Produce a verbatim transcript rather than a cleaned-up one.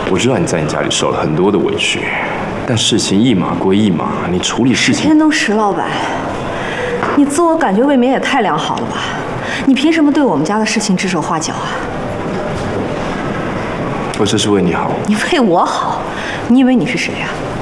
我知道你在你家里受了很多的委屈，但事情一码归一码，你处理事情。 天东石老板，你自我感觉未免也太良好了吧？你凭什么对我们家的事情指手画脚啊？ 我这是为你好。 你为我好？你以为你是谁呀、啊？